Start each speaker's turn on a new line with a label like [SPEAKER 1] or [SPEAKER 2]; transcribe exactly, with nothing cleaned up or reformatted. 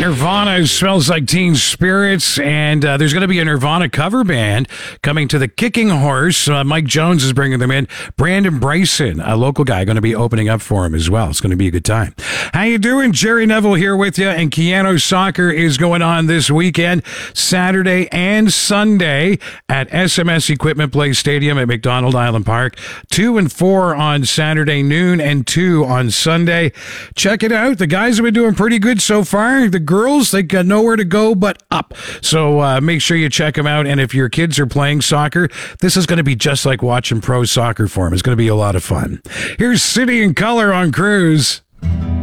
[SPEAKER 1] Nirvana smells like Teen Spirits, and uh, there's going to be a Nirvana cover band coming to the Kicking Horse. Uh, Mike Jones is bringing them in. Brandon Bryson, a local guy, going to be opening up for him as well. It's going to be a good time. How you doing? Jerry Neville here with you, and Keanu Soccer is going on this weekend, Saturday and Sunday at S M S Equipment Place Stadium at McDonald Island Park. Two and four on Saturday noon and two on Sunday. Check it out. The guys have been doing pretty good so far. The girls, they got nowhere to go but up. So uh, make sure you check them out. And if your kids are playing soccer, this is going to be just like watching pro soccer for them. It's going to be a lot of fun. Here's City and Color on Cruise.